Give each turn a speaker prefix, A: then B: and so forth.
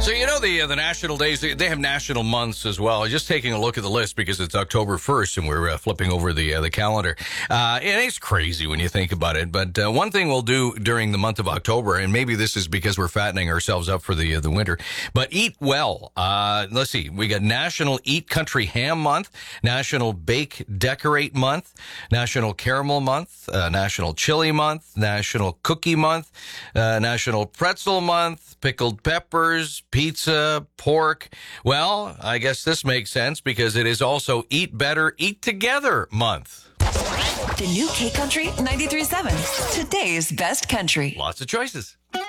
A: So, the national days, they have national months as well. Just taking a look at the list because it's October 1st and we're flipping over the calendar. And it's crazy when you think about it. But one thing we'll do during the month of October, and maybe this is because we're fattening ourselves up for the winter, but eat well. Let's see. We got National Eat Country Ham Month, National Bake Decorate Month, National Caramel Month, National Chili Month, National Cookie Month, National Pretzel Month, Pickled Peppers, pizza, pork. Well, I guess this makes sense because it is also Eat Better, Eat Together Month.
B: The new K Country 93.7. Today's best country.
A: Lots of choices.